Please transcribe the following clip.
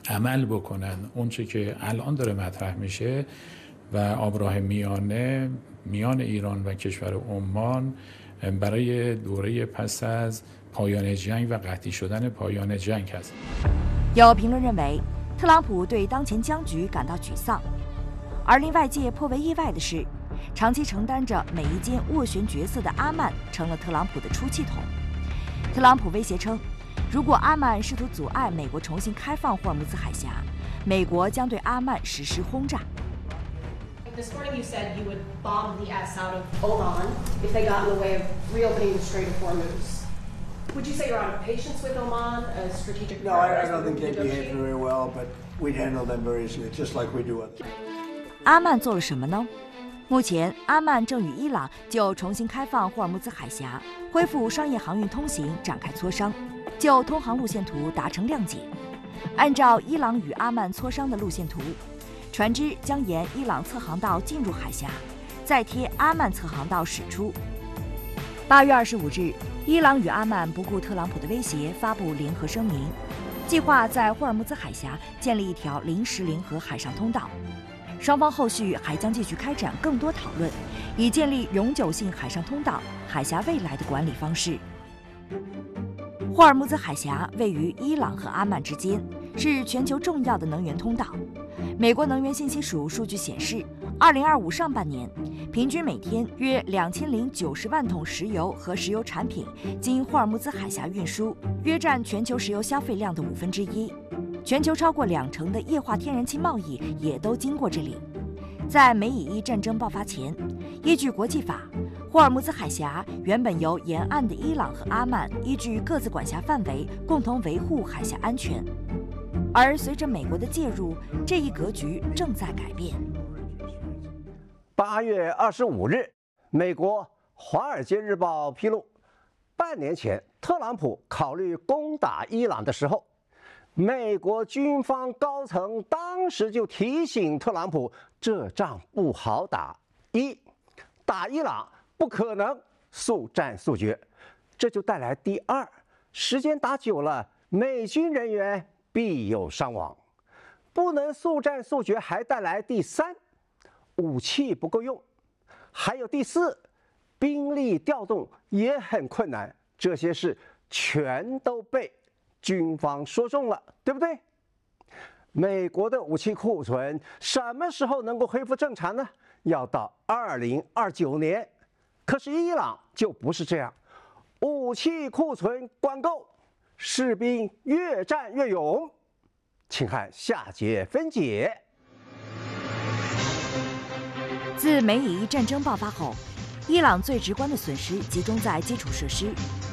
عمل بکنن اونچه که الان داره مطرح میشه و آبراه میانه میان ایران و کشور عمان برای دوره پس از پایان جنگ و قطعی شدن پایان جنگ هست. 有评论认为，特朗普对当前僵局感到沮丧，而令外界颇为意外的是，长期承担着每一件斡旋角色的阿曼成了特朗普的出气筒。特朗普威胁称，如果阿曼试图阻碍美国重新开放霍尔木兹海峡，美国将对阿曼实施轰炸。 This morning you said you would bomb the ass out of Oman if they got in the way of reopening the Strait of Hormuz. Would you say you're out of patience with Oman, a strategic No, I don't think they behave very well, but we'd handle them very easily, just like we do others. 阿曼做了什么呢？目前，阿曼正与伊朗就重新开放霍尔木兹海峡、恢复商业航运通行展开磋商，就通航路线图达成谅解。按照伊朗与阿曼磋商的路线图，船只将沿伊朗侧航道进入海峡，再贴阿曼侧航道驶出。8月25日，伊朗与阿曼不顾特朗普的威胁，发布联合声明，计划在霍尔木兹海峡建立一条临时联合海上通道。双方后续还将继续开展更多讨论，以建立永久性海上通道海峡未来的管理方式。霍尔木兹海峡位于伊朗和阿曼之间，是全球重要的能源通道。美国能源信息署数据显示，2025上半年，平均每天约2090万桶石油和石油产品经霍尔木兹海峡运输，约占全球石油消费量的1/5。全球超过20%的液化天然气贸易也都经过这里。在美以伊战争爆发前，依据国际法，霍尔木兹海峡原本由沿岸的伊朗和阿曼依据各自管辖范围共同维护海峡安全。而随着美国的介入，这一格局正在改变。 8月25日，美国《华尔街日报》披露，半年前特朗普考虑攻打伊朗的时候，美国军方高层当时就提醒特朗普，这仗不好打。打伊朗不可能速战速决，这就带来第二，时间打久了，美军人员必有伤亡，不能速战速决，还带来第三，武器不够用，还有第四，兵力调动也很困难。这些事全都被军方说中了，对不对？美国的武器库存什么时候能够恢复正常呢？要到2029年。可是伊朗就不是这样，武器库存管够，士兵越战越勇。请看下节分解。 自美以伊战争爆发后，伊朗最直观的损失集中在基础设施。